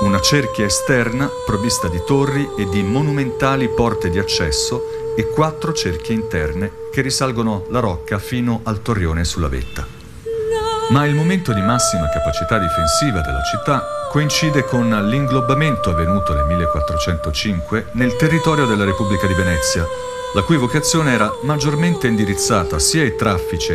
una cerchia esterna provvista di torri e di monumentali porte di accesso e 4 cerchie interne che risalgono la rocca fino al torrione sulla vetta. Ma il momento di massima capacità difensiva della città coincide con l'inglobamento avvenuto nel 1405 nel territorio della Repubblica di Venezia, la cui vocazione era maggiormente indirizzata sia ai traffici